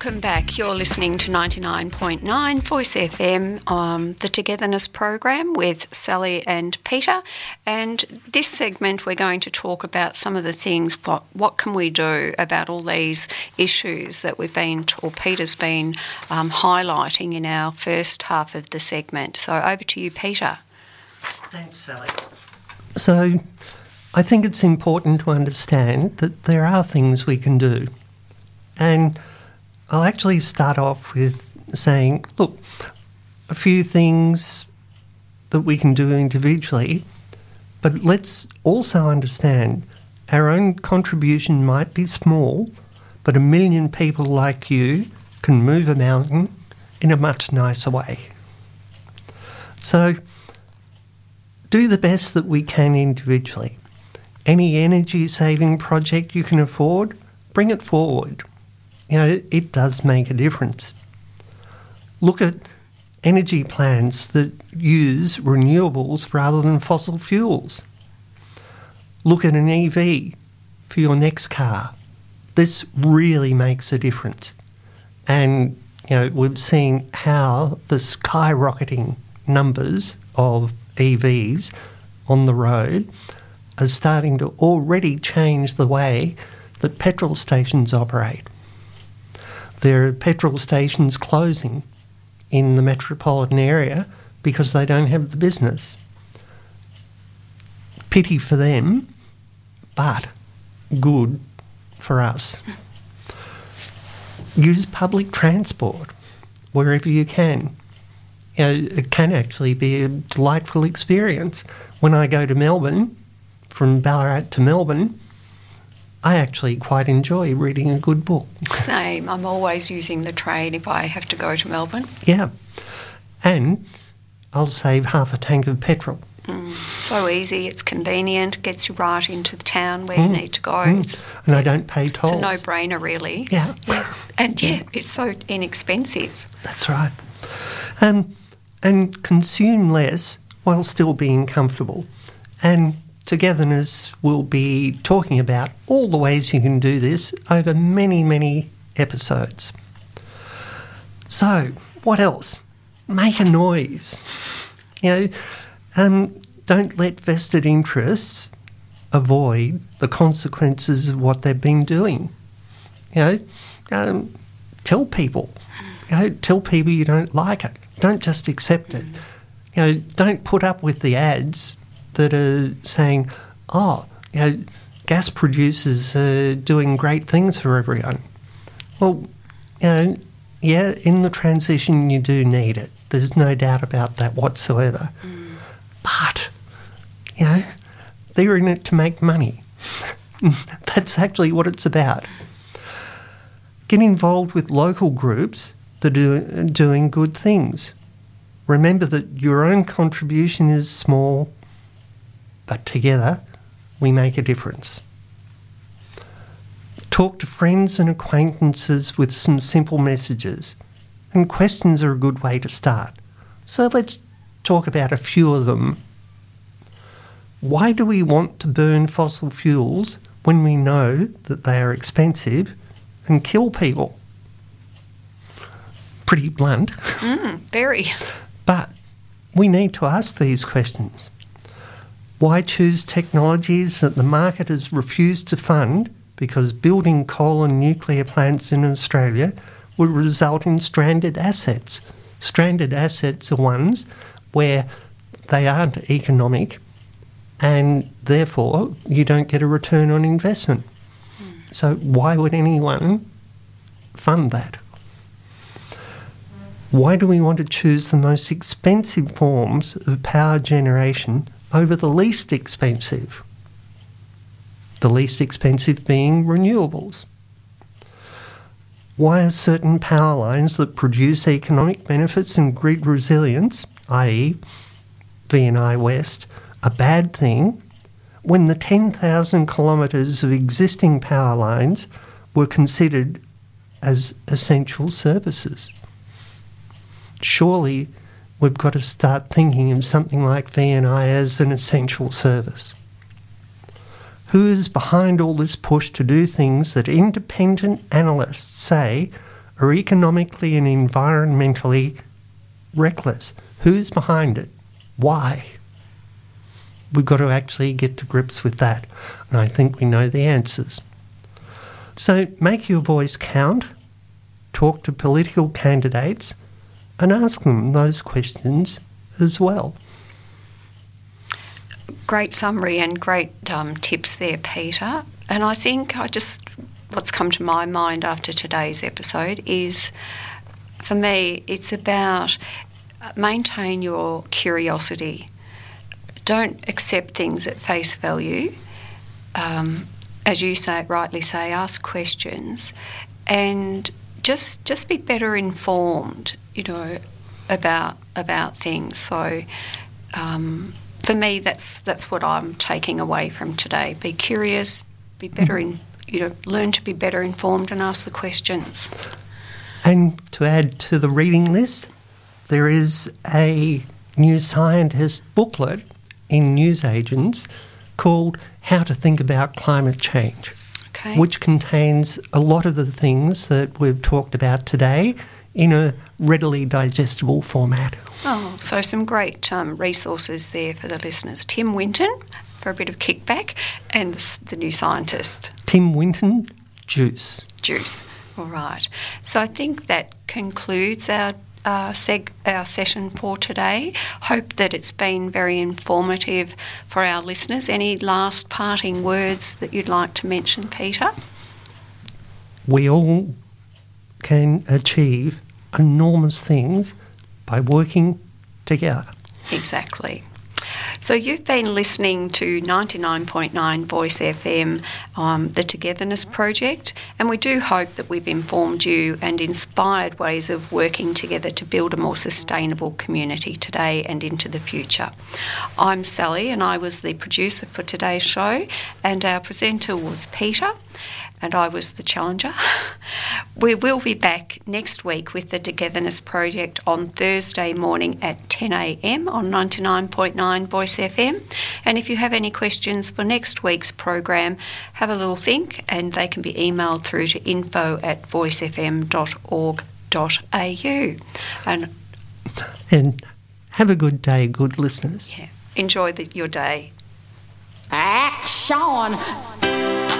Welcome back. You're listening to 99.9 Voice FM, the Togetherness program with Sally and Peter. And this segment we're going to talk about some of the things, what can we do about all these issues that Peter's been highlighting in our first half of the segment. So over to you, Peter. Thanks, Sally. So I think it's important to understand that there are things we can do. And I'll actually start off with saying, look, a few things that we can do individually, but let's also understand our own contribution might be small, but 1 million people like you can move a mountain in a much nicer way. So do the best that we can individually. Any energy-saving project you can afford, bring it forward. You know, it does make a difference. Look at energy plants that use renewables rather than fossil fuels. Look at an EV for your next car. This really makes a difference. And, you know, we've seen how the skyrocketing numbers of EVs on the road are starting to already change the way that petrol stations operate. There are petrol stations closing in the metropolitan area because they don't have the business. Pity for them, but good for us. Use public transport wherever you can. You know, it can actually be a delightful experience. When I go to Melbourne, from Ballarat to Melbourne, I actually quite enjoy reading a good book. Same. I'm always using the train if I have to go to Melbourne. Yeah. And I'll save half a tank of petrol. So easy, it's convenient, gets you right into the town where you need to go. And I don't pay tolls. It's a no-brainer, really. Yeah. And it's so inexpensive. That's right. And consume less while still being comfortable. And Togetherness will be talking about all the ways you can do this over many, many episodes. So, what else? Make a noise. You know, don't let vested interests avoid the consequences of what they've been doing. You know, tell people. You know, tell people you don't like it. Don't just accept it. You know, don't put up with the ads that are saying, oh, you know, gas producers are doing great things for everyone. Well, you know, yeah, in the transition you do need it. There's no doubt about that whatsoever. But, you know, they're in it to make money. That's actually what it's about. Get involved with local groups that are doing good things. Remember that your own contribution is small, but together we make a difference. Talk to friends and acquaintances with some simple messages, and questions are a good way to start. So let's talk about a few of them. Why do we want to burn fossil fuels when we know that they are expensive and kill people? Pretty blunt. Very. But we need to ask these questions. Why choose technologies that the market has refused to fund because building coal and nuclear plants in Australia would result in stranded assets? Stranded assets are ones where they aren't economic and therefore you don't get a return on investment. So why would anyone fund that? Why do we want to choose the most expensive forms of power generation over the least expensive? The least expensive being renewables. Why are certain power lines that produce economic benefits and grid resilience, i.e. VNI West, a bad thing when the 10,000 kilometres of existing power lines were considered as essential services? Surely we've got to start thinking of something like VNI as an essential service. Who is behind all this push to do things that independent analysts say are economically and environmentally reckless. Who's behind it? Why? We've got to actually get to grips with that, and I think we know the answers. So make your voice count, talk to political candidates, and ask them those questions as well. Great summary and great tips there, Peter. And I think what's come to my mind after today's episode is, for me, it's about maintain your curiosity. Don't accept things at face value. As you rightly say, ask questions, and just be better informed, about things. So, for me, that's what I'm taking away from today. Be curious, be better learn to be better informed, and ask the questions. And to add to the reading list, there is a New Scientist booklet in newsagents called How to Think About Climate Change, which contains a lot of the things that we've talked about today in a readily digestible format. Oh, so some great resources there for the listeners. Tim Winton, for a bit of kickback, and the New Scientist. Tim Winton, Juice. All right. So I think that concludes our session for today. Hope that it's been very informative for our listeners. Any last parting words that you'd like to mention, Peter? We all can achieve enormous things by working together. Exactly. So you've been listening to 99.9 Voice FM, the Togetherness Project, and we do hope that we've informed you and inspired ways of working together to build a more sustainable community today and into the future. I'm Sally, and I was the producer for today's show, and our presenter was Peter, and I was the challenger. We will be back next week with the Togetherness Project on Thursday morning at 10 a.m. on 99.9 Voice FM. And if you have any questions for next week's program, have a little think, and they can be emailed through to info@voicefm.org.au. And have a good day, good listeners. Yeah, enjoy your day. Action!